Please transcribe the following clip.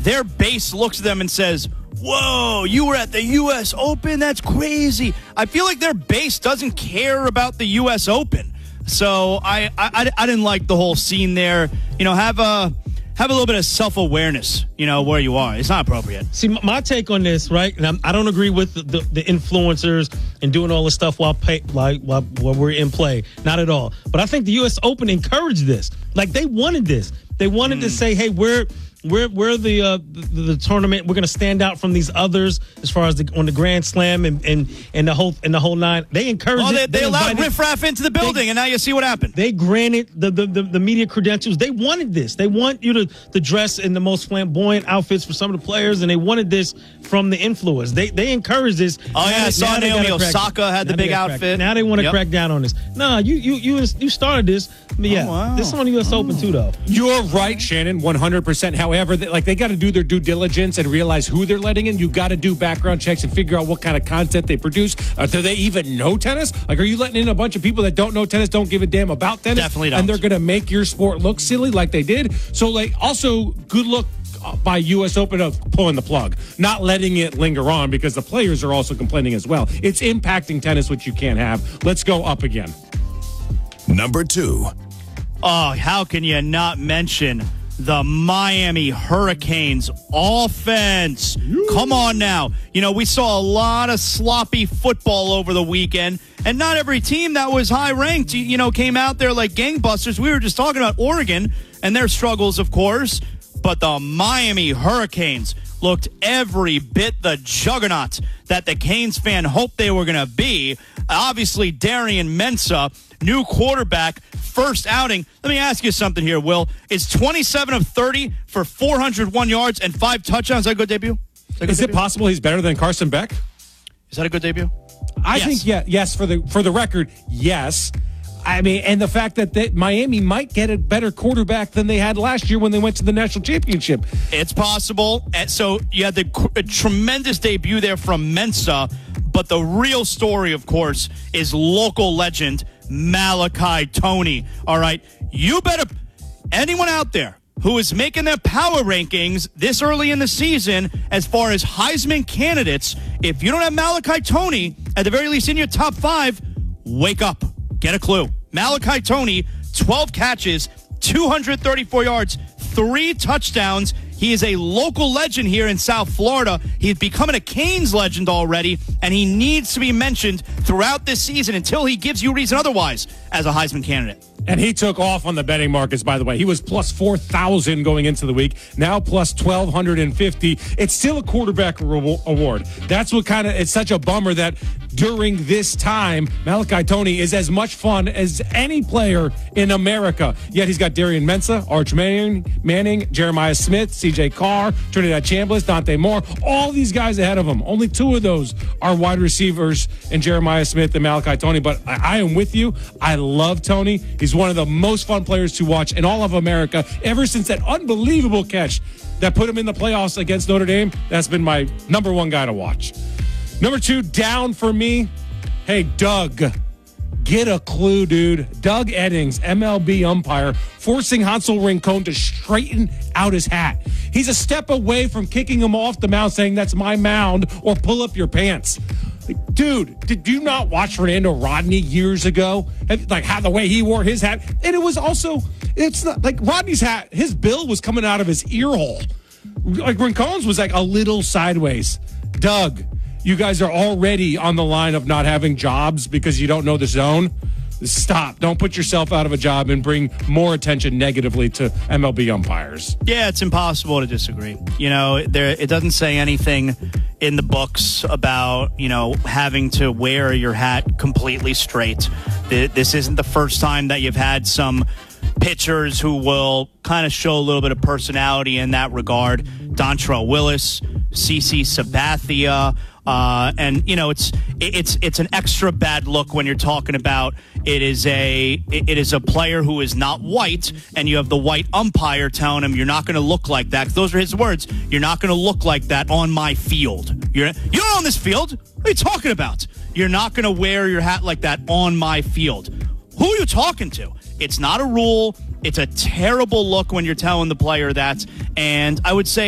their base looks at them and says, whoa, you were at the U.S. Open? That's crazy. I feel like their base doesn't care about the U.S. Open. So I didn't like the whole scene there. Have a little bit of self-awareness, where you are. It's not appropriate. See, my take on this, right? And I don't agree with the influencers and doing all this stuff while we're in play. Not at all. But I think the U.S. Open encouraged this. Like, they wanted this. They wanted to say, hey, we're the tournament. We're going to stand out from these others as far as on the Grand Slam and the whole nine. They encouraged it. They allowed riffraff into the building, and now you see what happened. They granted the media credentials. They wanted this. They want you to dress in the most flamboyant outfits for some of the players, and they wanted this from the influencers. They encouraged this. Oh, yeah, I saw Naomi Osaka had the big outfit. Now they want to crack down on this. No, you started this. But yeah, wow. This is on the U.S. Open too, though. You're right, Shannon, 100%. However, they got to do their due diligence and realize who they're letting in. You got to do background checks and figure out what kind of content they produce. Do they even know tennis? Like, are you letting in a bunch of people that don't know tennis, don't give a damn about tennis? Definitely don't. And they're going to make your sport look silly like they did? So, also, good luck by U.S. Open of pulling the plug, not letting it linger on, because the players are also complaining as well. It's impacting tennis, which you can't have. Let's go up again. Number 2. Oh, how can you not mention the Miami Hurricanes offense? Come on now. We saw a lot of sloppy football over the weekend, and not every team that was high-ranked, came out there like gangbusters. We were just talking about Oregon and their struggles, of course, but the Miami Hurricanes looked every bit the juggernaut that the Canes fan hoped they were going to be. Obviously, Darian Mensah, new quarterback, first outing. Let me ask you something here, Will. Is 27 of 30 for 401 yards and 5 touchdowns? Is that a good debut? Is it possible he's better than Carson Beck? Is that a good debut? I think yes. For the record, yes. I mean, and the fact that Miami might get a better quarterback than they had last year when they went to the national championship. It's possible. And so you had a tremendous debut there from Mensah, but the real story, of course, is local legend Malachi Toney. All right, you better, anyone out there who is making their power rankings this early in the season as far as Heisman candidates, if you don't have Malachi Toney, at the very least in your top 5, wake up. Get a clue. Malachi Toney, 12 catches, 234 yards, 3 touchdowns. He is a local legend here in South Florida. He's becoming a Canes legend already, and he needs to be mentioned throughout this season until he gives you reason otherwise as a Heisman candidate. And he took off on the betting markets, by the way. He was plus 4,000 going into the week, now plus 1,250. It's still a quarterback award. That's what it's such a bummer that during this time, Malachi Toney is as much fun as any player in America. Yet he's got Darian Mensah, Arch Manning, Jeremiah Smith, CJ Carr, Trinidad Chambliss, Dante Moore, all these guys ahead of him. Only 2 of those are wide receivers in Jeremiah Smith and Malachi Toney. But I am with you. I love Toney. He's one of the most fun players to watch in all of America ever since that unbelievable catch that put him in the playoffs against Notre Dame. That's been my number 1 guy to watch. Number 2, down for me. Hey, Doug, get a clue, dude. Doug Eddings, MLB umpire, forcing Hansel Rincon to straighten out his hat. He's a step away from kicking him off the mound, saying, "That's my mound," or "Pull up your pants." Dude, did you not watch Fernando Rodney years ago? Like how the way he wore his hat? And it was also, it's not like Rodney's hat, his bill was coming out of his ear hole. Like Rincon's was like a little sideways. Doug, you guys are already on the line of not having jobs because you don't know the zone. Stop. Don't put yourself out of a job and bring more attention negatively to MLB umpires. Yeah, it's impossible to disagree. It doesn't say anything in the books about, having to wear your hat completely straight. This isn't the first time that you've had some pitchers who will kind of show a little bit of personality in that regard. Dontrelle Willis, CC Sabathia, and it's an extra bad look when you're talking about it is a player who is not white, and you have the white umpire telling him you're not going to look like that. Those are his words. You're not going to look like that on my field. You don't own this field. What are you talking about? You're not going to wear your hat like that on my field. Who are you talking to? It's not a rule. It's a terrible look when you're telling the player that. And I would say